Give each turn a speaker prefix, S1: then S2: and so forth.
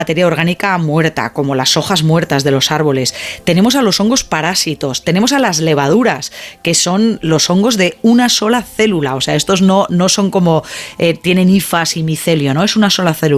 S1: materia orgánica muerta, como las hojas muertas de los árboles. Tenemos a los hongos parásitos, tenemos a las levaduras, que son los hongos de una sola célula. O sea, estos no son como tienen hifas y micelio, ¿no? Es una sola célula.